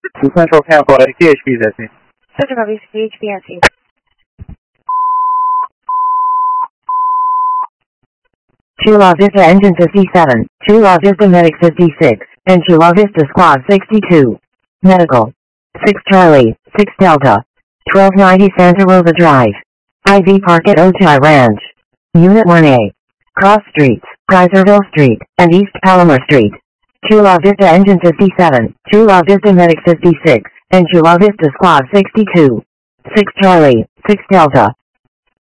Tucson Chopin for CHP Zesty. Central Copies, CHP. Chula Vista Engine 57, Chula Vista Medic 56, and Chula Vista Squad 62. Medical. 6 Charlie, 6 Delta. 1290 Santa Rosa Drive. IV Park at Otay Ranch. Unit 1A. Cross Streets, Kaiserville Street, and East Palomar Street. Chula Vista Engine 57, Chula Vista Medic 56, and Chula Vista Squad 62. 6 Charlie, 6 Delta.